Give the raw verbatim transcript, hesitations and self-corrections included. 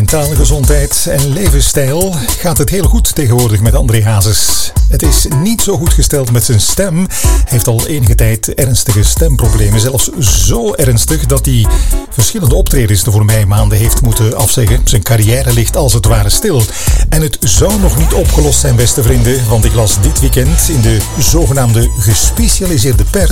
mentale gezondheid en levensstijl gaat het heel goed tegenwoordig met André Hazes. Het is niet zo goed gesteld met zijn stem. Hij heeft al enige tijd ernstige stemproblemen. Zelfs zo ernstig dat hij verschillende optredens de voorbije maanden heeft moeten afzeggen. Zijn carrière ligt als het ware stil. En het zou nog niet opgelost zijn, beste vrienden. Want ik las dit weekend in de zogenaamde gespecialiseerde pers